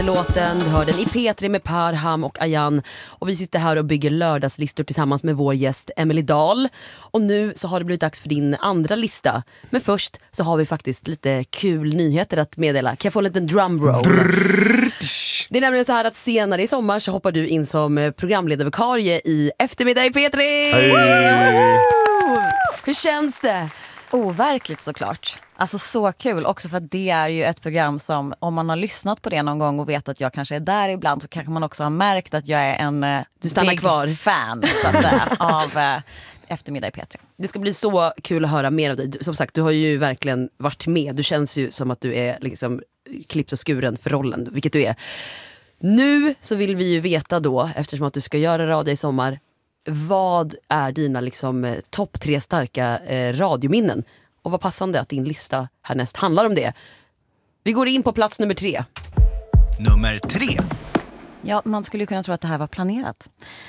Låten, du hör den i P3 med Parham och Ayan. Och vi sitter här och bygger lördagslistor tillsammans med vår gäst Emily Dahl. Och nu så har det blivit dags för din andra lista. Men först så har vi faktiskt lite kul nyheter att meddela. Kan jag få en liten drumroll? Det är nämligen så här att senare i sommar så hoppar du in som programledarvikarie i Eftermiddag i P3. Hej! Hur känns det? Overkligt såklart. Alltså så kul också för att det är ju ett program som om man har lyssnat på det någon gång och vet att jag kanske är där ibland så kanske man också har märkt att jag är en big fan så att säga, av Eftermiddag i P3. Det ska bli så kul att höra mer av dig. Som sagt, du har ju verkligen varit med. Du känns ju som att du är liksom klippt och skuren för rollen, vilket du är. Nu så vill vi ju veta då, eftersom att du ska göra radio i sommar, vad är dina liksom topp 3 starka radiominnen? Och vad passande att din lista härnäst handlar om det. Vi går in på plats nummer 3. Nummer 3. Ja, man skulle ju kunna tro att det här var planerat.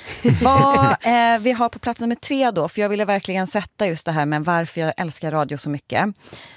Vi har på plats nummer 3 då, för jag ville verkligen sätta just det här med varför jag älskar radio så mycket.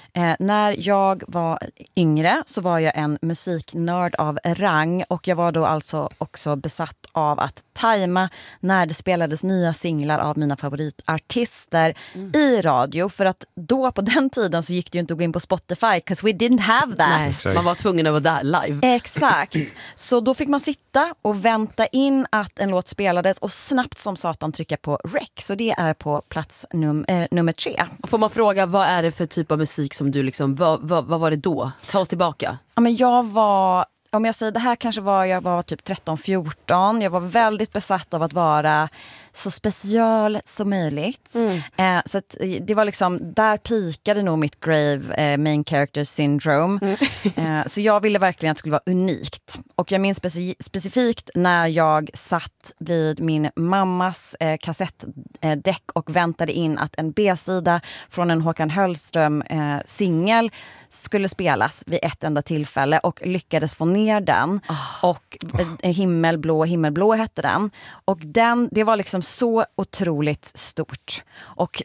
När jag var yngre så var jag en musiknörd av rang och jag var då alltså också besatt av att tajma när det spelades nya singlar av mina favoritartister i radio. För att då på den tiden så gick det ju inte att gå in på Spotify because we didn't have that. Nej, man var tvungen att vara där live. Exakt. Så då fick man sitta och vänta in att en låt spelades och snabbt som satan trycka på rec. Så det är på plats nummer 3. Får man fråga, vad är det för typ av musik som du liksom, vad var det då? Ta oss tillbaka. Ja, men jag var, om jag säger det här kanske var, jag var typ 13-14. Jag var väldigt besatt av att vara så special som möjligt. Så att det var liksom, där pikade nog mitt grave main character syndrome. Så jag ville verkligen att det skulle vara unikt. Och jag minns specifikt när jag satt vid min mammas kassettdäck och väntade in att en B-sida från en Håkan Hellström singel skulle spelas vid ett enda tillfälle och lyckades få ner den. Och Himmelblå hette den. Och det var liksom så otroligt stort. Och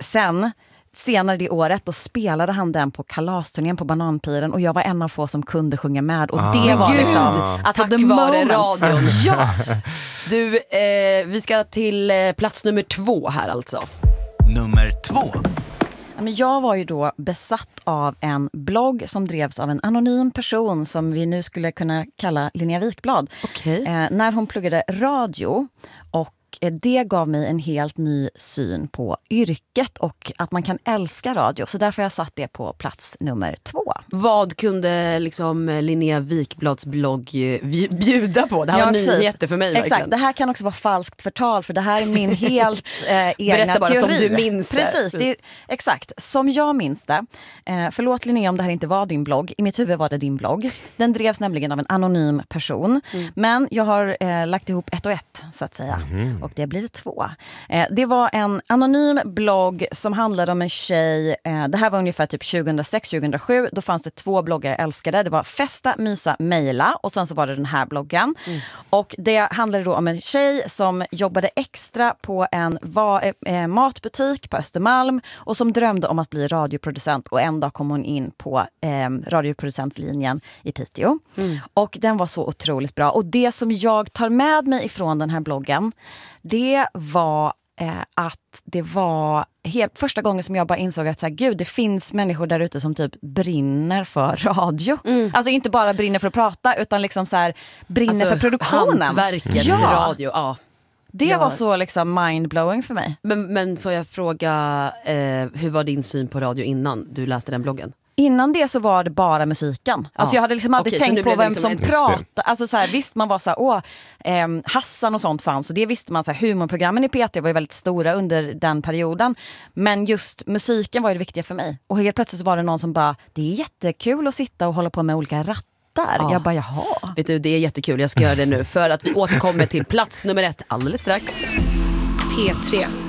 senare det året då spelade han den på kalasturnén på Bananpiren och jag var en av få som kunde sjunga med och det var liksom att tack vare radion. Ja. Du, vi ska till plats nummer 2 här alltså. Nummer 2. Men jag var ju då besatt av en blogg som drevs av en anonym person som vi nu skulle kunna kalla Linnea Wikblad. Okay. När hon pluggade radio och det gav mig en helt ny syn på yrket och att man kan älska radio. Så därför har jag satt det på plats nummer 2. Vad kunde liksom Linnea Wikblads blogg bjuda på? Det här var nyheter för mig. Exakt, verkligen. Det här kan också vara falskt förtal för det här är min helt egna Berätta bara teori. som du minns det. Precis, exakt. Som jag minns det. Förlåt Linnea om det här inte var din blogg. I mitt huvud var det din blogg. Den drevs nämligen av en anonym person. Men jag har lagt ihop 1 och 1 så att säga. Och det blir 2. Det var en anonym blogg som handlade om en tjej. Det här var ungefär typ 2006-2007. Då fanns det 2 bloggar jag älskade. Det var Festa, Mysa, Mejla. Och sen så var det den här bloggen. Och det handlade då om en tjej som jobbade extra på en matbutik på Östermalm. Och som drömde om att bli radioproducent. Och en dag kom hon in på radioproducentslinjen i Piteå. Och den var så otroligt bra. Och det som jag tar med mig ifrån den här bloggen, det var att det var helt första gången som jag bara insåg att så här, gud, det finns människor där ute som typ brinner för radio. Alltså inte bara brinner för att prata utan liksom så här brinner för produktionen. Hantverket, radio, ja. Det var så liksom mindblowing för mig. Men får jag fråga, hur var din syn på radio innan du läste den bloggen? Innan det så var det bara musiken. Alltså jag hade liksom aldrig tänkt på vem som pratade. Alltså så här, visst man var så här, Hassan och sånt fanns. Och det visste man så här, humorprogrammen i PT var ju väldigt stora under den perioden. Men just musiken var ju det viktiga för mig. Och helt plötsligt så var det någon som bara, det är jättekul att sitta och hålla på med olika rattar. Ja. Jag bara, jaha. Vet du, det är jättekul. Jag ska göra det nu för att vi återkommer till plats nummer 1 alldeles strax. P3.